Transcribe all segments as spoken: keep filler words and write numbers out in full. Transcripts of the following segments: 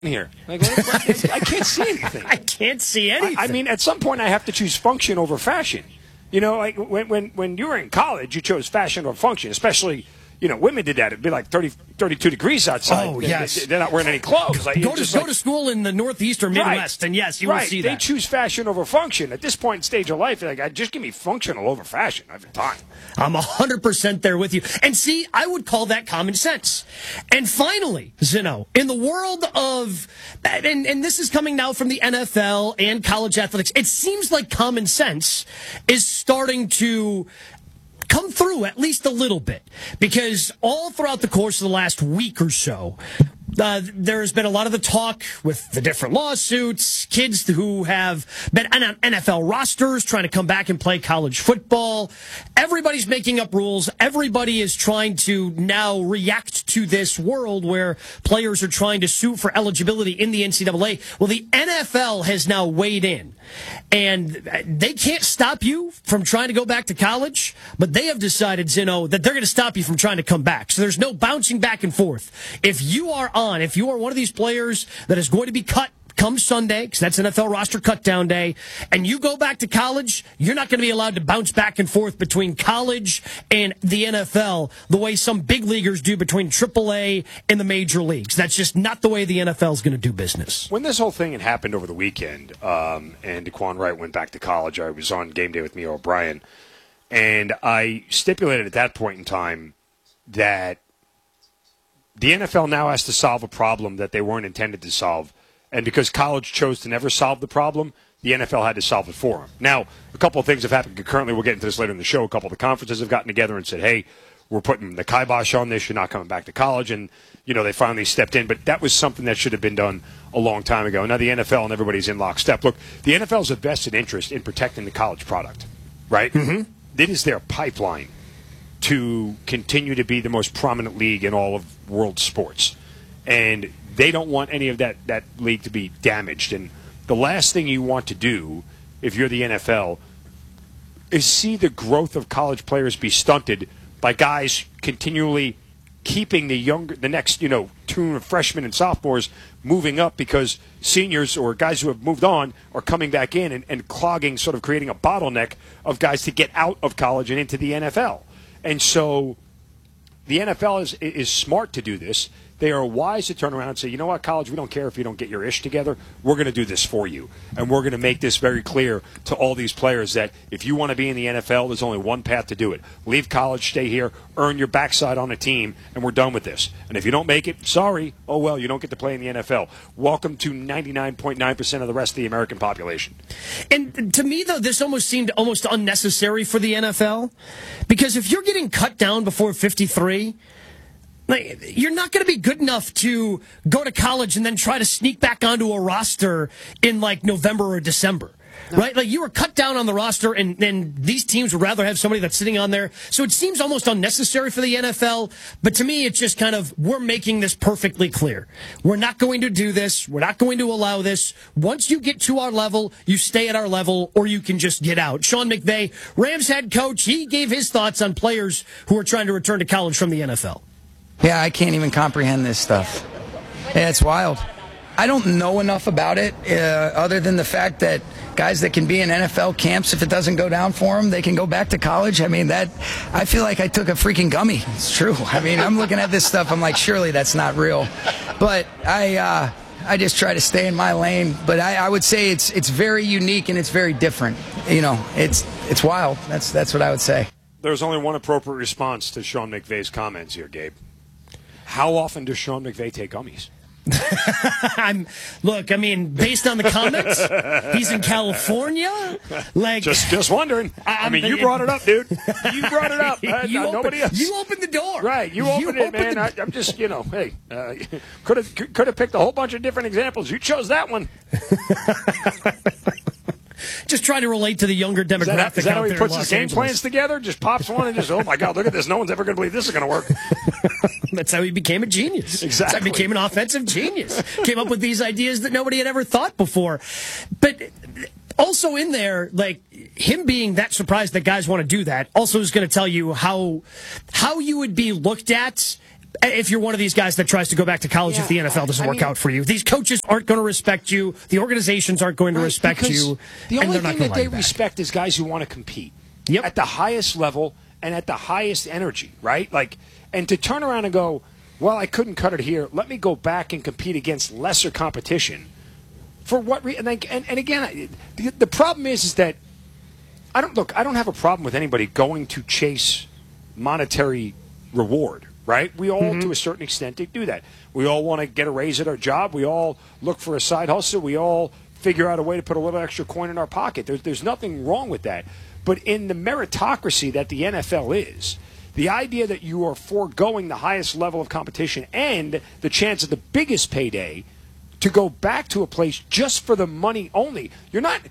here? Like, what, what, I can't see anything. I can't see anything. I, I mean, at some point, I have to choose function over fashion. You know, like when when when you were in college, you chose fashion over function, especially. You know, women did that. It'd be like thirty, thirty-two degrees outside. Oh, yes. They, they're not wearing any clothes. Like, go to go like, to school in the Northeast or Midwest, right, and yes, you right. will see they that. They choose fashion over function. At this point in stage of life, like, just give me functional over fashion. I have time. I'm one hundred percent there with you. And see, I would call that common sense. And finally, Zino, in the world of, and, and this is coming now from the N F L and college athletics, it seems like common sense is starting to come through at least a little bit, because all throughout the course of the last week or so, uh, there's been a lot of the talk with the different lawsuits, kids who have been on N F L rosters trying to come back and play college football. Everybody's making up rules. Everybody is trying to now react to this world where players are trying to sue for eligibility in the N C double A. Well, the N F L has now weighed in, and they can't stop you from trying to go back to college, but they have decided, Zino, that they're going to stop you from trying to come back. So there's no bouncing back and forth. If you are on, if you are one of these players that is going to be cut come Sunday, because that's N F L roster cutdown day, and you go back to college, you're not going to be allowed to bounce back and forth between college and the N F L the way some big leaguers do between triple A and the major leagues. That's just not the way the N F L is going to do business. When this whole thing had happened over the weekend, um, and Daquan Wright went back to college, I was on game day with Mia O'Brien, and I stipulated at that point in time that the N F L now has to solve a problem that they weren't intended to solve. And because college chose to never solve the problem, the N F L had to solve it for them. Now, a couple of things have happened concurrently. We'll get into this later in the show. A couple of the conferences have gotten together and said, hey, we're putting the kibosh on this. You're not coming back to college. And, you know, they finally stepped in. But that was something that should have been done a long time ago. Now the N F L and everybody's in lockstep. Look, the N F L has a vested interest in protecting the college product, right? Mm-hmm. It is their pipeline to continue to be the most prominent league in all of world sports. And they don't want any of that, that league to be damaged. And the last thing you want to do, if you're the N F L, is see the growth of college players be stunted by guys continually keeping the younger, the next, you know, two freshmen and sophomores moving up because seniors or guys who have moved on are coming back in and, and clogging, sort of creating a bottleneck of guys to get out of college and into the N F L. And so the N F L is is smart to do this. They are wise to turn around and say, you know what, college, we don't care if you don't get your ish together. We're going to do this for you. And we're going to make this very clear to all these players that if you want to be in the N F L, there's only one path to do it. Leave college, stay here, earn your backside on a team, and we're done with this. And if you don't make it, sorry, oh well, you don't get to play in the N F L. Welcome to ninety-nine point nine percent of the rest of the American population. And to me, though, this almost seemed almost unnecessary for the N F L. Because if you're getting cut down before fifty-three, like, you're not going to be good enough to go to college and then try to sneak back onto a roster in, like, November or December. No. Right? Like, you were cut down on the roster, and then these teams would rather have somebody that's sitting on there. So it seems almost unnecessary for the N F L. But to me, it's just kind of, we're making this perfectly clear. We're not going to do this. We're not going to allow this. Once you get to our level, you stay at our level, or you can just get out. Sean McVay, Rams head coach, he gave his thoughts on players who are trying to return to college from the N F L. Yeah, I can't even comprehend this stuff. Yeah, it's wild. I don't know enough about it uh, other than the fact that guys that can be in N F L camps, if it doesn't go down for them, they can go back to college. I mean, that I feel like I took a freaking gummy. It's true. I mean, I'm looking at this stuff. I'm like, surely that's not real. But I uh, I just try to stay in my lane. But I, I would say it's it's very unique and it's very different. You know, it's it's wild. That's that's what I would say. There's only one appropriate response to Sean McVay's comments here, Gabe. How often does Sean McVay take gummies? I'm look. I mean, based on the comments, he's in California. Like, just, just wondering. I, I mean, you brought it up, dude. You brought it up. Uh, you no, opened, nobody else. You opened the door, right? You opened you it, opened man. The... I, I'm just, you know, hey, uh, could have could have picked a whole bunch of different examples. You chose that one. Just trying to relate to the younger demographic. Is that, is that how he puts his game Angeles. plans together? Just pops one and just, oh my God, look at this. No one's ever going to believe this is going to work. That's how he became a genius. Exactly. That's how he became an offensive genius. Came up with these ideas that nobody had ever thought before. But also in there, like, him being that surprised that guys want to do that also is going to tell you how how you would be looked at if you're one of these guys that tries to go back to college Yeah, if the N F L doesn't I work mean, out for you. These coaches aren't going to respect you. The organizations aren't going to right, respect you. The and only they're not thing going that to they you back. respect is guys who want to compete Yep. at the highest level and at the highest energy, right? Like, and to turn around and go, well, I couldn't cut it here. Let me go back and compete against lesser competition. For what reason? And, and, and again, the, the problem is, is that I don't look. I don't have a problem with anybody going to chase monetary reward, right? We all, mm-hmm. to a certain extent, do that. We all want to get a raise at our job. We all look for a side hustle. We all figure out a way to put a little extra coin in our pocket. There's, there's nothing wrong with that. But in the meritocracy that the N F L is, the idea that you are foregoing the highest level of competition and the chance of the biggest payday to go back to a place just for the money only, you're not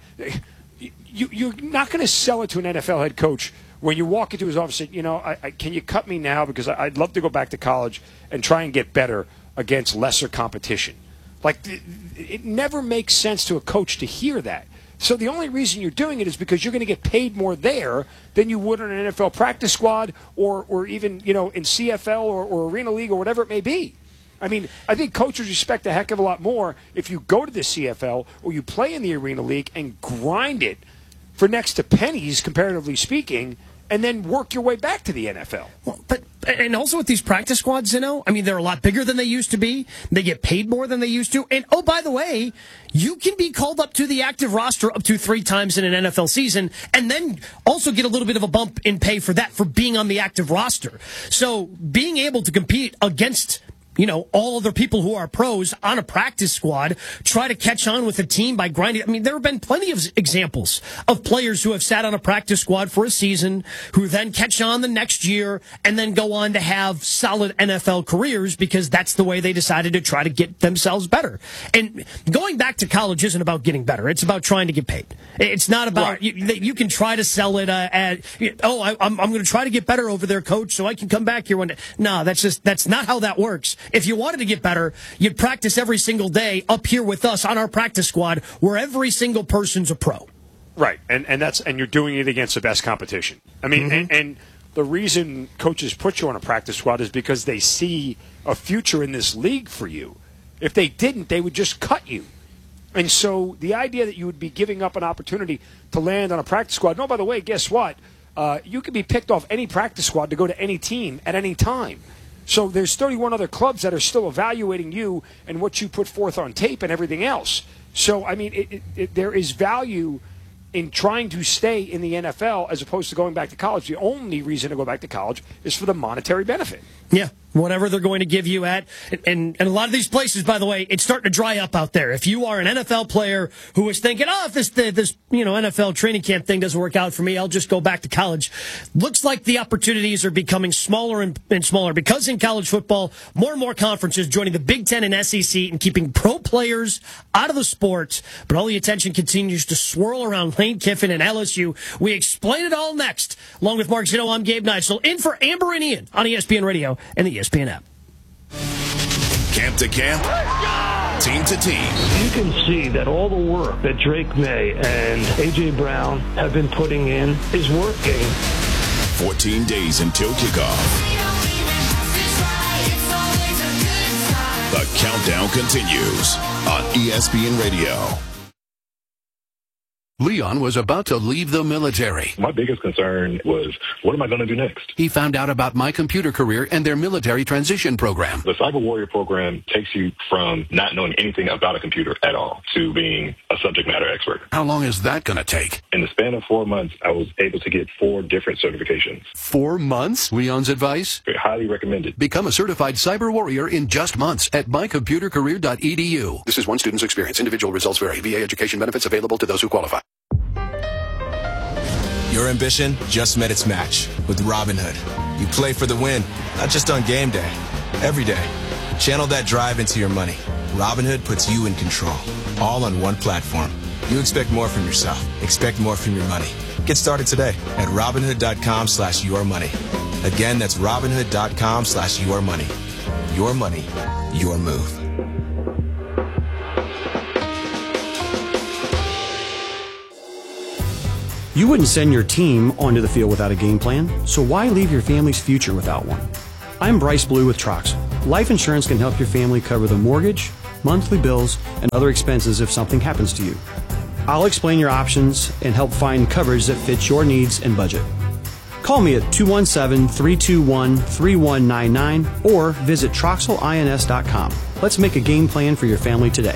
you, you're not going to sell it to an N F L head coach when you walk into his office and say, you know, I, I, can you cut me now because I, I'd love to go back to college and try and get better against lesser competition. Like, it, it never makes sense to a coach to hear that. So the only reason you're doing it is because you're going to get paid more there than you would on an N F L practice squad or, or even, you know, in C F L or, or Arena League or whatever it may be. I mean, I think coaches respect a heck of a lot more if you go to the C F L or you play in the Arena League and grind it for next to pennies, comparatively speaking, and then work your way back to the N F L. Well, but and also with these practice squads, you know, I mean, they're a lot bigger than they used to be. They get paid more than they used to. And, oh, by the way, you can be called up to the active roster up to three times in an N F L season and then also get a little bit of a bump in pay for that, for being on the active roster. So being able to compete against, you know, all other people who are pros on a practice squad, try to catch on with a team by grinding. I mean, there have been plenty of examples of players who have sat on a practice squad for a season, who then catch on the next year, and then go on to have solid N F L careers because that's the way they decided to try to get themselves better. And going back to college isn't about getting better. It's about trying to get paid. It's not about, right. you, you can try to sell it uh, at, oh, I, I'm, I'm going to try to get better over there, coach, so I can come back here one day. No, that's just, that's not how that works. If you wanted to get better, you'd practice every single day up here with us on our practice squad, where every single person's a pro. Right, and and that's and you're doing it against the best competition. I mean, mm-hmm. and, and the reason coaches put you on a practice squad is because they see a future in this league for you. If they didn't, they would just cut you. And so the idea that you would be giving up an opportunity to land on a practice squad. No, by the way, guess what? Uh, you can be picked off any practice squad to go to any team at any time. So there's thirty-one other clubs that are still evaluating you and what you put forth on tape and everything else. So, I mean, it, it, it, there is value in trying to stay in the N F L as opposed to going back to college. The only reason to go back to college is for the monetary benefit. Yeah, whatever they're going to give you at. And, and a lot of these places, by the way, it's starting to dry up out there. If you are an N F L player who is thinking, oh, if this, this you know, N F L training camp thing doesn't work out for me, I'll just go back to college. Looks like the opportunities are becoming smaller and, and smaller because in college football, more and more conferences joining the Big Ten and S E C and keeping pro players out of the sport. But all the attention continues to swirl around Lane Kiffin and L S U. We explain it all next. Along with Mark Zeno, I'm Gabe Neitzel, in for Amber and Ian on E S P N Radio and the E S P N app. Camp to camp, team to team. You can see that all the work that Drake May and A J. Brown have been putting in is working. fourteen days until kickoff. The countdown continues on E S P N Radio. Leon was about to leave the military. My biggest concern was, what am I going to do next? He found out about My Computer Career and their military transition program. The Cyber Warrior program takes you from not knowing anything about a computer at all to being a subject matter expert. How long is that going to take? In the span of four months, I was able to get four different certifications. Four months? Leon's advice? Highly recommended. Become a certified cyber warrior in just months at my computer career dot e d u. This is one student's experience. Individual results vary. V A education benefits available to those who qualify. Your ambition just met its match with Robinhood. You play for the win, not just on game day, every day. Channel that drive into your money. Robinhood puts you in control, all on one platform. You expect more from yourself. Expect more from your money. Get started today at Robinhood.com slash your money. Again, that's Robinhood.com slash your money. Your money, your move. You wouldn't send your team onto the field without a game plan, so why leave your family's future without one? I'm Bryce Blue with Troxel. Life insurance can help your family cover the mortgage, monthly bills, and other expenses if something happens to you. I'll explain your options and help find coverage that fits your needs and budget. Call me at two one seven, three two one, three one nine nine or visit Troxel Ins dot com. Let's make a game plan for your family today.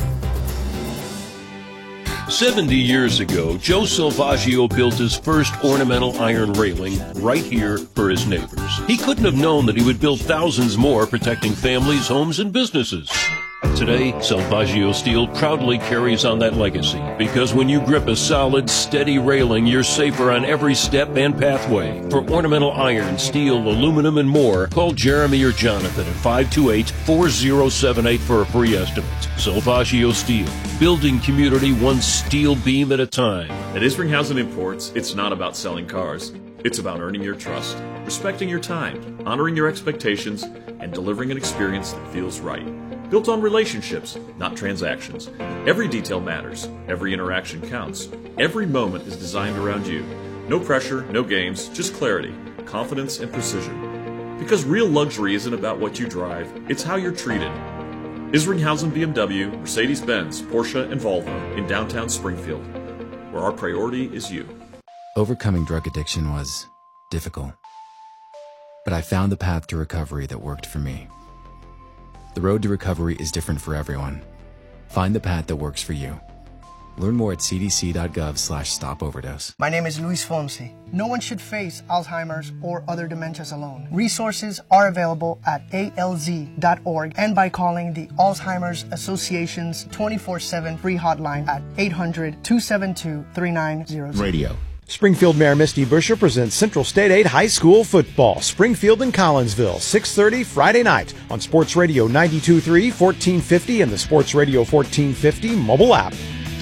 seventy years ago, Joe Salvaggio built his first ornamental iron railing right here for his neighbors. He couldn't have known that he would build thousands more protecting families, homes, and businesses. Today, Salvaggio Steel proudly carries on that legacy because when you grip a solid, steady railing, you're safer on every step and pathway. For ornamental iron, steel, aluminum, and more, call Jeremy or Jonathan at five two eight, four zero seven eight for a free estimate. Salvaggio Steel, building community one steel beam at a time. At Isringhausen Imports, it's not about selling cars. It's about earning your trust, respecting your time, honoring your expectations, and delivering an experience that feels right. Built on relationships, not transactions. Every detail matters. Every interaction counts. Every moment is designed around you. No pressure, no games, just clarity, confidence, and precision. Because real luxury isn't about what you drive, it's how you're treated. Isringhausen B M W, Mercedes-Benz, Porsche, and Volvo in downtown Springfield, where our priority is you. Overcoming drug addiction was difficult, but I found the path to recovery that worked for me. The road to recovery is different for everyone. Find the path that works for you. Learn more at c d c dot gov slash stop overdose. My name is Luis Fonsi. No one should face Alzheimer's or other dementias alone. Resources are available at A L Z dot org and by calling the Alzheimer's Association's twenty-four seven free hotline at eight hundred, two seven two, three nine zero zero. Radio. Springfield Mayor Misty Buscher presents Central State eight High School Football, Springfield and Collinsville, six thirty Friday night on Sports Radio ninety-two point three, fourteen fifty and the Sports Radio fourteen fifty mobile app.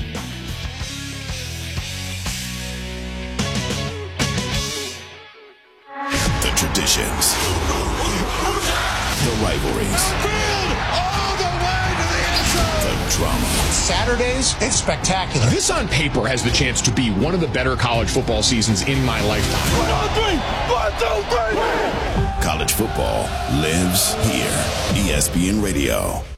The traditions, the rivalries, all the way to the end zone. the drama. Saturdays, it's spectacular. This on paper has the chance to be one of the better college football seasons in my lifetime. One, two, three. One, two, three. College football lives here. E S P N Radio.